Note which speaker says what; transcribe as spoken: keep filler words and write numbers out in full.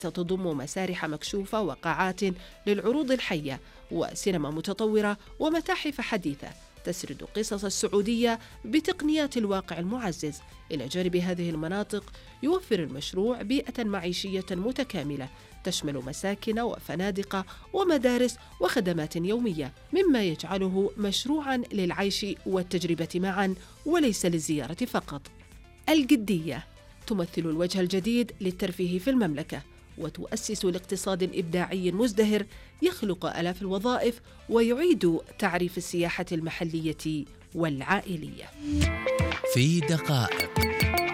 Speaker 1: ستضم مسارح مكشوفة وقاعات للعروض الحية وسينما متطورة ومتاحف حديثة تسرد قصص السعودية بتقنيات الواقع المعزز. إلى جانب هذه المناطق يوفر المشروع بيئة معيشية متكاملة تشمل مساكن وفنادق ومدارس وخدمات يومية، مما يجعله مشروعاً للعيش والتجربة معاً وليس للزيارة فقط. الجدية تمثل الوجه الجديد للترفيه في المملكة، وتؤسس لاقتصاد إبداعي مزدهر يخلق آلاف الوظائف ويعيد تعريف السياحة المحلية والعائلية.
Speaker 2: في دقائق.